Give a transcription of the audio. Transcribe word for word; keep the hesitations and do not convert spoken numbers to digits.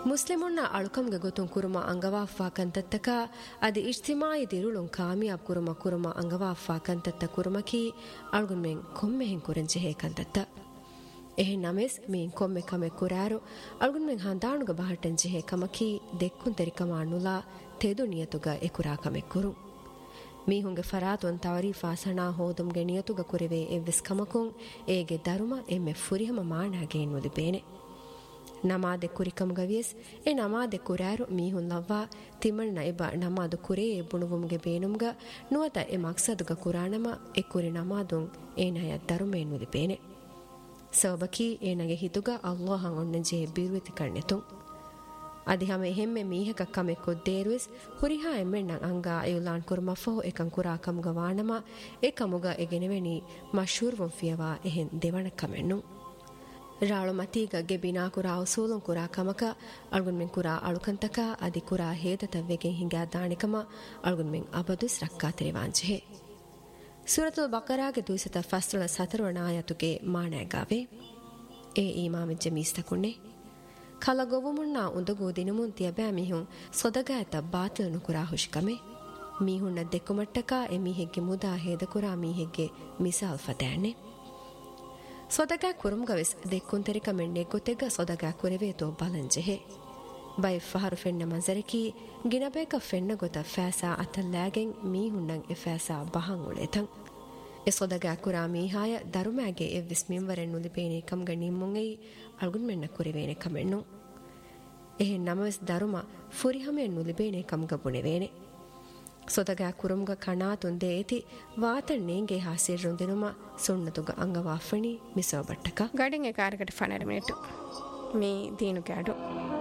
ಮುಸ್ಲಿಮುನ್ನ ಅಳುಕಂಗೆ ಗೊತ್ತುಂ ಕುರುಮ ಅಂಗವಾಫಾ ಕಂತತ್ತಕ ಅದಿ ಇಜ್ತಿಮಾಯಿ ದಿರುಳುಂ ಕಾಮಿಯಾಬ್ ಕುರುಮ ಕುರುಮ ಅಂಗವಾಫಾ ಕಂತತ್ತ ಕುರುಮಕಿ ಅಳುಗುನ್ ಮೆಂ ಕೊಮ್ಮೆ ಹೆಂ ಕುರೆಂಜೆ ಹೇ ಕಂತತ್ತ ಎಹೆ ನಮೆಸ್ ಮೀನ್ ಕೊಮ್ಮೆ ಕಮೆ ಕುರಾರು ಅಳುಗುನ್ ಮೆಂ ಹಂದಾಣುಗ ಬಹಟಂಜೆ ಹೇ ಕಮಕಿ ದೆಕ್ಕುನ್ ತೆರಿಕಮ ಅಣ್ಣುಲಾ ತೆದು ನಿಯತುಗ ಎಕುರಾ ಕಮೆ ಕುರು ಮೀಹುಂಗೆ ಫರಾತುನ್ ತವರೀಫಾ ಸಣಾ ಹೋದುಂಗೆ ನಿಯತುಗ ಕುರಿವೆ ಎವ್ವೆಸ್ ಕಮಕುಂ ಏಗೆ ದರುಮ ಎಮ್ಮೆ ಫುರಿಹಮ ಮಾಣಾಗೆ ಎನ್ನುಲಿ ಬೇನೆ ನಮಾದೆ ಕುರಿಕಮುಗವಿಯಸ್ ಎ ನಮಾದೆ ಕುರಾರು ಮೀಹುನ್ ಲವ್ವಾ ತಿಮ್ಮಳ್ ನೈಬ ನಮಾದು ಕುರೇ ಎ ಬುಣುವುಮ್ಗೆ ಬೇನುಮ್ಗ ನುವತ ಎ ಮಕ್ಸದುಗ ಕುರಾಣಮ ಎ ಕುರಿ ನಮಾದುಂ ಏನಯ ದರುಮೆ ಎನ್ನುಲಿ ಬೇನೆ ಸವಬಕಿ ಏನಗೆ ಹಿತುಗ ಅಲ್ಲಾಹಂ ಒಣ್ಣಂಜೆ ಬೀರುವೆತಿ ಕಣ್ಣೆತುಂ ಅದಿ ಹಮೆ ಹೆಮ್ಮೆ ಮೀಹಕ ಕಮೆ ಕೊದ್ದೇರುವೆಸ್ ಹುರಿಹಾ ಎಮ್ಮೆಣ್ಣ ಅಂಗ ಅಯುಲಾನ್ ಕುರ್ಮಫಹು ಎಕಂ ಕುರಾ ಕಮುಗ ವಾಣಮ ಎ ಕಮುಗ ಎಗೆನೆವೆನಿ ಮಶೂರ್ವಂ ಫಿಯವಾ ಎಹೆನ್ ದೇವಣ ಕಮೆಣ್ಣು ರಾಳು ಮತೀಗ ಗೆ ಬಿನಾ ಕುರಾ ಉಸೂಲುಂ ಕುರಾ ಕಮಕ ಅಳ್ಗುನ್ ಮೆಂ ಕುರಾ ಅಳುಕಂತಕ ಅದಿ ಕುರಾ ಹೇದತವ್ವೆಗೆ ಹಿಂಗಾ ದಾಣಿಕಮ ಅಳ್ಗುನ್ ಮೆಂ ಅಬದುಸ್ ರಕ್ಕಾ ತೆರಿವಾಂಜೆ ಸೂರತುಲ್ ಬಕರಾಗೆ ದೂಸತ ಫಸ್ಲುಲ ಸತರುವಣ ಆಯತುಗೆ ಮಾಣೆಗಾವೆ ಎ ಈಮಾಮಿಜ್ಜೆ ಮೀಸ್ತಕುಣ್ಣೆ ಕಲ ಗೊವುಮುಣ್ಣ ಉಂದಗು ದಿನಮುನ್ ತಿಯಬෑ ಮಿಹುಂ ಸೊದಗಾಯತ ಬಾತಿಲನು ಕುರಾ ಹುಷ್ಕಮೆ ಮೀಹುಣ್ಣ ದೆಕ್ಕುಮಟ್ಟಕ ಎ ಮೀಹೆಗ್ಗೆ ಮುದಾ ಹೇದಕುರಾ ಮೀಹೆಗ್ಗೆ Misaal ಫತෑಣೆ ಸೊದಗಾ ಕುರುಮ್ಗವೆಸ್ ದೆಕ್ಕುಂತೆರಿಕ ಮೆಣ್ಣೆ ಗೊತೆಗ ಸೊದಗಾ ಕುರೆವೇತೋ ಬಲಂಜೆಹೆ by ಫಹರು ಫೆಣ್ಣ ಮಂಜರಕಿ ಗಿನಬೇಕ ಫೆಣ್ಣ ಗೊತ ಫෑಸಾ ಅತಲ್ಲಾಗೆಂ ಮೀಹುಣ್ಣಂ A ಫෑಸಾ ಬಹಂ ಉಳೆತಂ A ಸೊದಗಾ ಕುರಾ ಮೀಹಾಯ ದರುಮ್ಯಾಗೆ A ವಿಸ್ಮಿಂವರೆನ್ ನುಲಿಬೇನೆ ಕಮ್ಗ ನಿಮ್ಮುಂಗೈ ಅಳ್ಗುನ್ ಮೆಣ್ಣ ಕುರಿವೇನೆ ಕಮೆಣ್ಣು ಎಹೆ ನಮವೆಸ್ ದರುಮ ಫುರಿಹಮೆನ್ ನುಲಿಬೇನೆ ಕಮ್ಗ ಬುಣೆವೇನೆ ಸೊದಗಾ ಕುರುಮ್ಗ ಕಣಾತುನ್ ದೇತಿ ವಾತನ್ ನೇಂಗೆ ಹಾಸಿರ್ರುನ್ ದಿನುಮ ಸುಣ್ಣತುಗ ಅಂಗವಾಫಣಿ Meesho ಬಟ್ಟಕ ಗಡಿಂಗೆ ಕಾರಗಟ ಫನೆರ minute me ದೀನು CAD